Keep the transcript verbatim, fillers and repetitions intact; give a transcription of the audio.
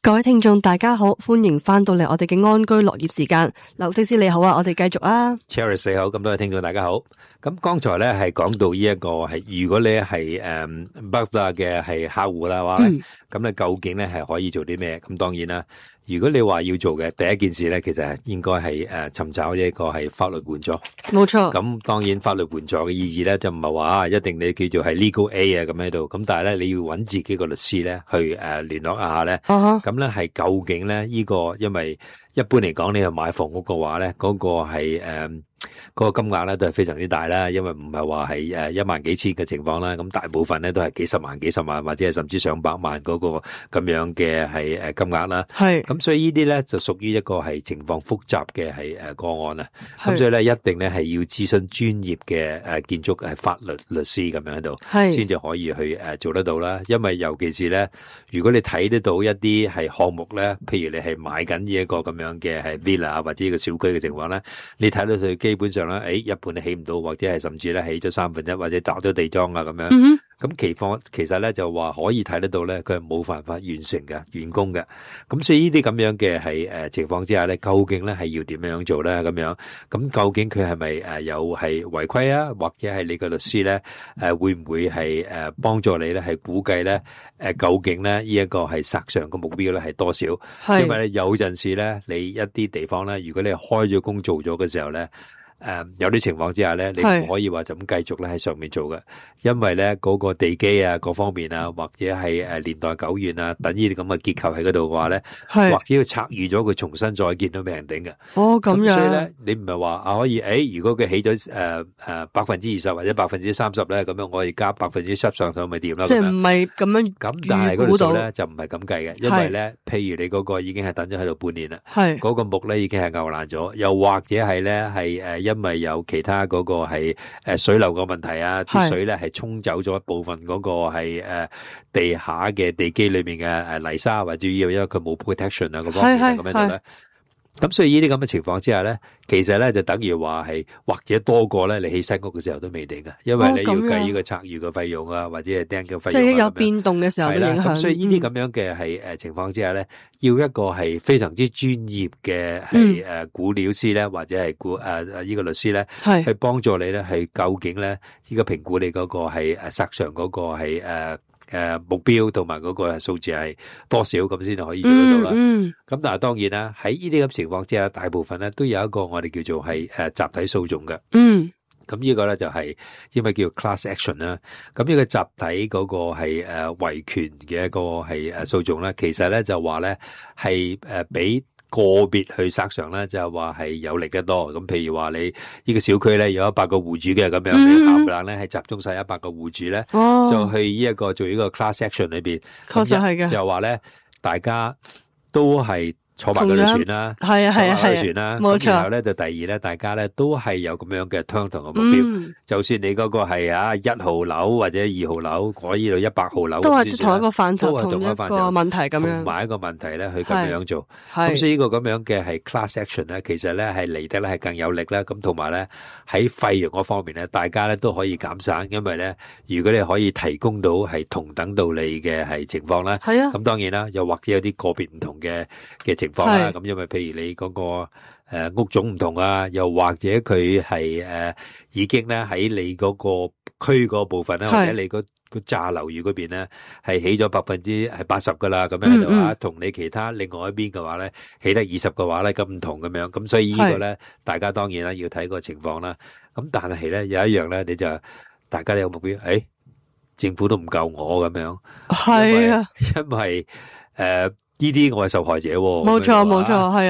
各位聽眾大家好，歡迎翻到嚟我哋嘅安居樂業時間。劉則師你好啊，我哋繼續啊。 Charles 你好，咁多位聽眾大家好。咁剛才咧係講到呢一個係，如果你係誒 Butler 嘅係客戶啦話咧，咁咧、嗯、究竟咧係可以做啲咩？咁當然啦，如果你話要做嘅第一件事咧，其實係應該係誒尋找一個係法律援助。 冇錯。咁當然法律援助嘅意義咧就唔係話一定你叫做係 legal aid 啊咁喺度，咁但係咧你要揾自己個律師咧去誒聯絡一下咧。咁咧係究竟咧呢個，因為一般嚟講你去買房屋嘅話咧，嗰、那個係誒。嗯嗰個金額咧都係非常之大啦，因為唔係話係誒一萬幾千嘅情況啦，咁大部分咧都係幾十萬、幾十萬或者係甚至上百萬嗰個咁樣嘅係誒金額啦。係，咁所以呢啲咧就屬於一個係情況複雜嘅係誒個案啊。咁所以咧一定咧係要諮詢專業嘅誒建築誒法律律師咁樣喺度，先至可以去誒做得到啦。因為尤其是咧，如果你睇得到一啲係項目咧，譬如你係買緊呢一個咁樣嘅係 villa 或者呢個小區嘅情況咧，你睇到佢基本上咧，誒，一半都起唔到，或者係甚至咧起咗三分一，或者打咗地樁啊咁樣。嗯咁期況其實咧就話可以睇得到咧，佢係冇辦法完成嘅完工嘅。咁所以呢啲咁樣嘅係誒情況之下咧，究竟咧係要點樣做咧？咁樣咁究竟佢係咪誒有係違規啊？或者係你個律師咧誒會唔會係誒幫助你咧？係估計咧誒究竟咧呢一個係索償嘅目標咧係多少？因為咧有陣時咧你一啲地方咧，如果你開咗工做咗嘅時候咧。誒、嗯，有啲情況之下咧，你唔可以話就咁繼續咧喺上面做嘅，因為咧嗰、那個地基啊，各方面啊，或者係誒年代久遠啊，等呢啲咁嘅結構喺嗰度嘅話咧，或者要拆預咗佢重新再建都未人頂嘅。哦，咁樣。所以咧，你唔係話啊可以誒、欸，如果佢起咗誒誒百分之二十或者百分之三十咧，咁樣我哋加百分之十上去咪掂啦。即係唔係咁樣。咁但係嗰條數咧就唔係咁計嘅，因為咧，譬如你嗰個已經係等咗喺度半年啦，係嗰、那個木咧已經係拗爛咗，又或者係咧係誒。因為有其他嗰個係誒水流個問題啊，啲水咧係沖走咗一部分嗰個係誒地下嘅地基裏面嘅誒泥沙，或者要因為佢冇 protection 啊嗰方面咁樣度咧。咁所以呢啲咁嘅情況之下咧，其實咧就等於話係或者多過咧你起新屋嘅時候都未定嘅，因為你要計呢個拆預嘅費用啊，或者係釘嘅費用。即係有變動嘅時候都影響。咁所以呢啲咁樣嘅係誒情況之下咧，要一個係非常之專業嘅係誒估料師咧，或者係估誒誒呢個律師咧，係去幫助你咧係究竟咧呢個評估你嗰個係誒索償嗰個係誒。誒，目標同埋嗰個數字係多少咁先可以做得到啦。嗯，咁、嗯、但係當然啦，喺呢啲咁情況之下，大部分咧都有一個我哋叫做係誒集體訴訟嘅。嗯，咁呢個咧就係因為叫 class action 啦。咁呢個集體嗰個係誒維權嘅一個係誒訴訟咧，其實咧就話咧係誒俾。個別去索償咧，就係話係有力得多。咁譬如話你呢個小區咧有一百個戶主嘅咁樣，嗯、你冚唪唥咧係集中晒一百個戶主咧，哦、就去呢一個做呢個 class action 裏邊，確實係嘅。就話咧，大家都係。坐埋嗰條船啦，係啊係啊係啊，船啦，冇錯。然後咧就第二咧，大家咧都係有咁樣嘅相同嘅目標。嗯、就算你嗰個係啊一號樓或者二號樓，我呢度一百號樓，都係同一個範疇，都係同一個問題咁樣。同埋一個問題咧，去咁樣做。咁所以呢個咁樣嘅係 class action 咧，其實咧係嚟得咧係更有力啦。咁同埋咧喺費用嗰方面咧，大家咧都可以減省，因為咧如果你可以提供到係同等道理嘅係情況咧，係啊。咁當然啦，又或者有啲個別唔同嘅嘅情況。情況啦，咁因為譬如你嗰個誒屋種唔同啊，又或者佢係誒已經咧喺你嗰個區嗰部分咧，或者你個個炸樓宇嗰邊咧係起咗百分之係八十噶啦，咁樣喺度啊，同你其他另外一邊嘅話咧起得二十嘅話咧咁唔同咁樣，咁所以呢個咧大家當然啦要睇個情況啦。咁但係咧有一樣咧，你就大家都有目標，誒政府都唔夠我咁樣，係啊，因為誒。呢啲我係受害者喎，冇錯冇錯，係啊。